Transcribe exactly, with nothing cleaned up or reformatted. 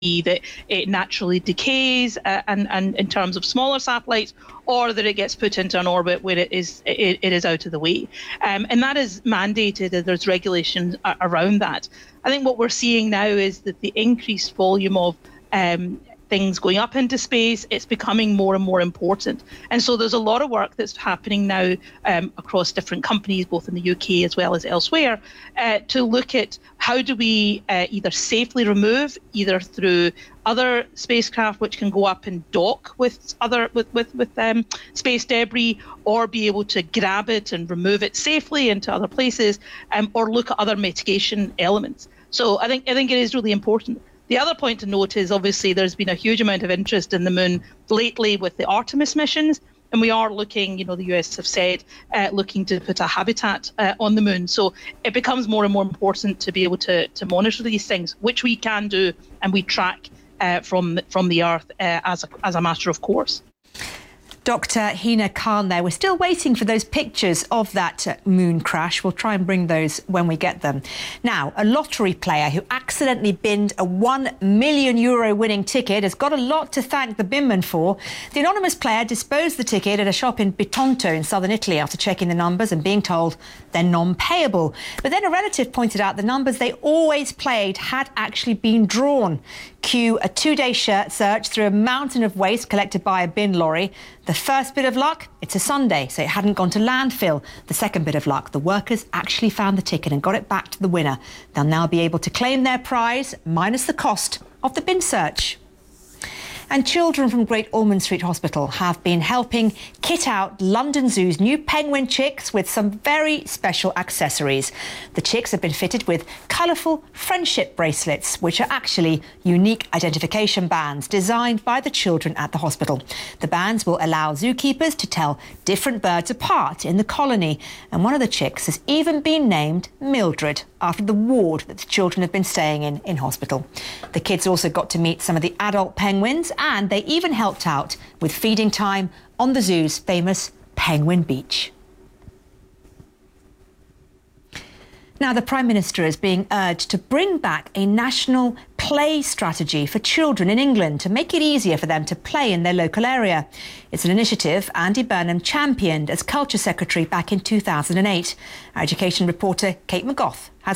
that it naturally decays uh, and, and in terms of smaller satellites, or that it gets put into an orbit where it is it, it is out of the way. Um, and that is mandated, and there's regulations around that. I think what we're seeing now is that the increased volume of um, things going up into space, it's becoming more and more important. And so there's a lot of work that's happening now um, across different companies, both in the U K as well as elsewhere, uh, to look at how do we uh, either safely remove, either through other spacecraft which can go up and dock with other with with, with um, space debris, or be able to grab it and remove it safely into other places, um, or look at other mitigation elements. So I think I think it is really important. The other point to note is obviously there's been a huge amount of interest in the moon lately with the Artemis missions, and we are looking, you know, the U S have said, uh, looking to put a habitat uh, on the moon. So it becomes more and more important to be able to, to monitor these things, which we can do, and we track uh, from, from the Earth uh, as, a, as a matter of course. Doctor Hina Khan there. We're still waiting for those pictures of that uh, moon crash. We'll try and bring those when we get them. Now, a lottery player who accidentally binned a one million euro winning ticket has got a lot to thank the binman for. The anonymous player disposed the ticket at a shop in Bitonto in southern Italy after checking the numbers and being told they're non-payable. But then a relative pointed out the numbers they always played had actually been drawn. Cue a two-day search through a mountain of waste collected by a bin lorry. The first bit of luck, it's a Sunday, so it hadn't gone to landfill. The second bit of luck, the workers actually found the ticket and got it back to the winner. They'll now be able to claim their prize, minus the cost of the bin search. And children from Great Ormond Street Hospital have been helping kit out London Zoo's new penguin chicks with some very special accessories. The chicks have been fitted with colourful friendship bracelets, which are actually unique identification bands designed by the children at the hospital. The bands will allow zookeepers to tell different birds apart in the colony. And one of the chicks has even been named Mildred, after the ward that the children have been staying in in hospital. The kids also got to meet some of the adult penguins, and they even helped out with feeding time on the zoo's famous Penguin Beach. Now, the Prime Minister is being urged to bring back a national play strategy for children in England to make it easier for them to play in their local area. It's an initiative Andy Burnham championed as Culture Secretary back in two thousand eight. Our education reporter Kate McGough has